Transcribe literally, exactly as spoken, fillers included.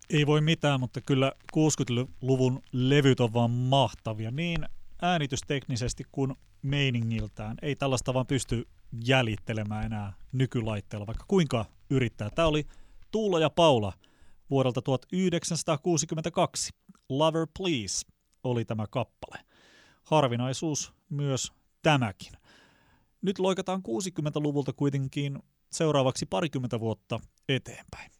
Ei voi mitään, mutta kyllä kuusikymmentäluvun levyt on vaan mahtavia, niin äänitysteknisesti kuin meiningiltään. Ei tällaista vaan pysty jäljittelemään enää nykylaitteella, vaikka kuinka yrittää. Tämä oli Tuula ja Paula vuodelta tuhatyhdeksänsataakuusikymmentäkaksi. Lover Please oli tämä kappale. Harvinaisuus myös tämäkin. Nyt loikataan kuusikymmentäluvulta kuitenkin seuraavaksi parikymmentä vuotta eteenpäin.